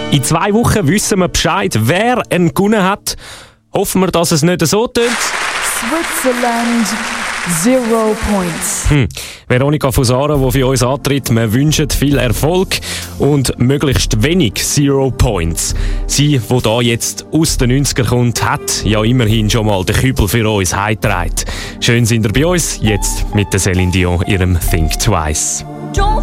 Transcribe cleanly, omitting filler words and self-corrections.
In 2 Wochen wissen wir Bescheid, wer einen gewonnen hat. Hoffen wir, dass es nicht so tönt. Switzerland, 0 points. Veronika Fusara, die für uns antritt, wir wünschen viel Erfolg und möglichst wenig 0 Points. Sie, die hier jetzt aus den 90ern kommt, hat ja immerhin schon mal den Kübel für uns heimgetragen. Schön sind ihr bei uns, jetzt mit der Céline Dion, ihrem Think Twice.